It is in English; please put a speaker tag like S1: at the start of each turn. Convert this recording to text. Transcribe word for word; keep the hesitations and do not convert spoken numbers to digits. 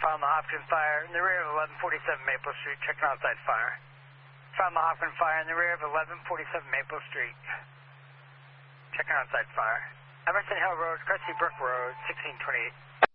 S1: Found the Hopkins fire in the rear of eleven forty-seven Maple Street. Checking outside fire. Found the Hopkins fire in the rear of eleven forty-seven Maple Street. Checking outside fire. Emerson Hill Road, Cressy Brook Road, sixteen twenty-eight.